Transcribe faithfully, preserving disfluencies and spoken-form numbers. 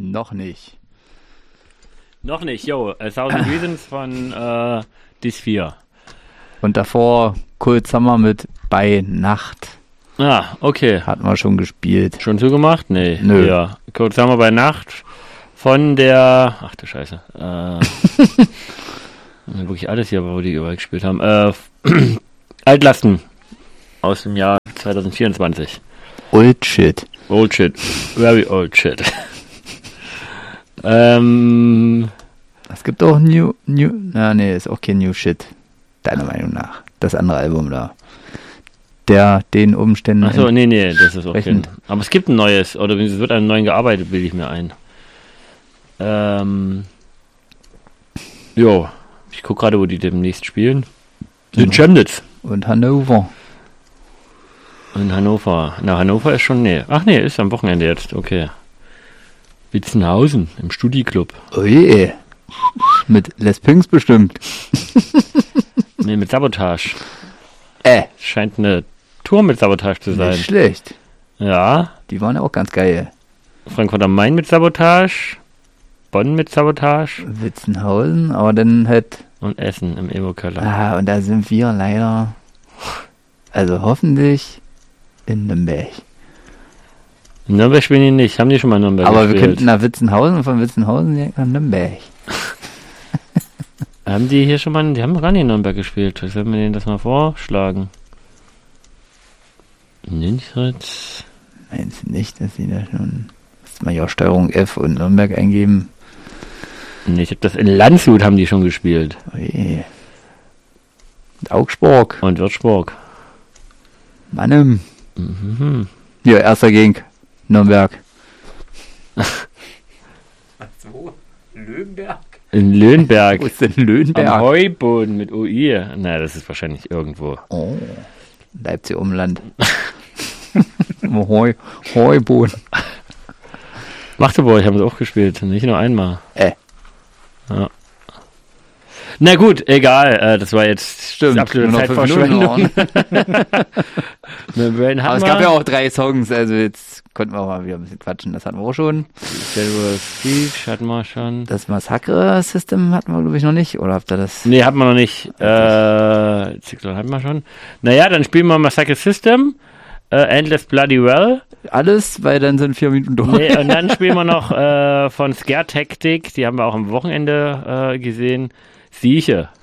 Noch nicht. Noch nicht, jo. A Thousand Reasons von äh, Dis vier. Und davor Cold Summer mit Bei Nacht. Ah, okay. Hatten wir schon gespielt. Schon zugemacht? Nee. Nö. Ja. Cold Summer bei Nacht von der... Ach du Scheiße. Äh, wirklich alles hier, wo die überall gespielt haben. Äh, Altlasten aus dem Jahr zwanzig vierundzwanzig. Old Shit. Old Shit. Very old shit. ähm... Es gibt auch New... New na, nee, ist auch kein New Shit. Deiner Meinung nach. Das andere Album da. Der den Umständen... Achso, nee, nee, das ist okay. entsprechend. Aber es gibt ein neues, oder es wird an einem neuen gearbeitet, bilde ich mir ein. Ähm... Jo. Ich gucke gerade, wo die demnächst spielen. In Chemnitz. Und Hannover. In Hannover. Na, Hannover ist schon, nee. Ach nee, ist am Wochenende jetzt, okay. Witzenhausen, im Studi-Club. Oh je. Mit Les Pinks bestimmt. Nee, mit Sabotage. Äh. Scheint eine Tour mit Sabotage zu sein. Nicht schlecht. Ja. Die waren auch ganz geil. Frankfurt am Main mit Sabotage. Bonn mit Sabotage. Witzenhausen, aber dann halt... Und Essen im Emo-Keller. Ah, und da sind wir leider... Also hoffentlich in Nürnberg. In Nürnberg spielen die nicht. Haben die schon mal in Nürnberg Aber gespielt? wir könnten nach Witzenhausen und von Witzenhausen direkt nach Nürnberg. Haben die hier schon mal... Die haben gar nicht in Nürnberg gespielt. Ich werde mir denen das mal vorschlagen. Ninchritz. Meinst du nicht, dass sie da schon... Müsste man ja auch Steuerung F und Nürnberg eingeben. Nee, ich hab das in Landshut haben die schon gespielt. Oh je. Und Augsburg. Und Würzburg. Mannem. Mhm. Ja, erster gegen Nürnberg. So, Löhnberg? In Löhnberg. Wo ist denn Löhnberg? Am Heuboden mit U I. Na, das ist wahrscheinlich irgendwo. Oh, Leipzig Umland. Heu, Heuboden. Magdeburg haben sie auch gespielt, nicht nur einmal. Äh. Ja. Na gut, egal. Äh, das war jetzt Stimmt, absolute nur noch fünf Zeitverschwendung. Aber es gab ja auch drei Songs, also jetzt konnten wir auch mal wieder ein bisschen quatschen. Das hatten wir auch schon. General Speech hatten wir schon. Das Massacre-System hatten wir, glaube ich, noch nicht. Oder habt ihr das? Nee, hatten wir noch nicht. Äh, Zyklon hatten wir schon. Naja, dann spielen wir Massacre System. Uh, Endless Bloody Well. Alles, weil dann sind vier Minuten durch. Nee, und dann spielen wir noch äh, von Scare Tactic, die haben wir auch am Wochenende äh, gesehen. Sieche.